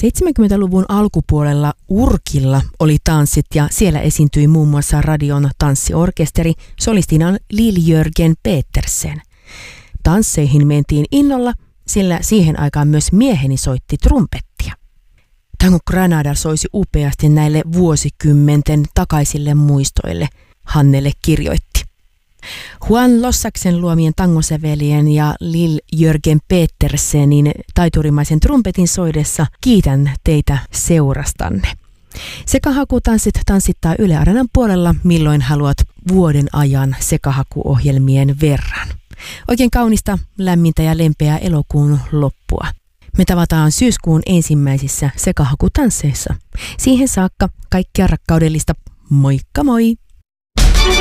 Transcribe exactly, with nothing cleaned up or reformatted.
seitsemänkymmentäluvun alkupuolella Urkilla oli tanssit ja siellä esiintyi muun muassa radion tanssiorkesteri solistina Lill-Jörgen Petersen. Tansseihin mentiin innolla, sillä siihen aikaan myös mieheni soitti trumpettia. Tango Granada soisi upeasti näille vuosikymmenten takaisille muistoille, Hannele kirjoitti. Juan Lossaksen luomien tangosävelien ja Lill-Jörgen Petersenin taiturimaisen trumpetin soidessa kiitän teitä seurastanne. Sekahakutanssit tanssittaa Yle Areenan puolella, milloin haluat vuoden ajan sekahakuohjelmien verran. Oikein kaunista, lämmintä ja lempeää elokuun loppua. Me tavataan syyskuun ensimmäisissä sekahakutansseissa. Siihen saakka kaikkea rakkaudellista. Moikka moi!